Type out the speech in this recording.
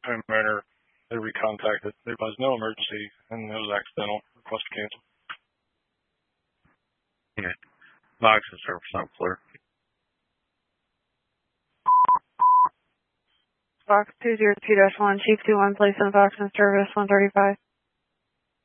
homeowner, they recontacted. There was no emergency, and it was accidental. Request to cancel. Yeah. Box and service not clear. Box 202-1, Chief 21, place in box and service 135.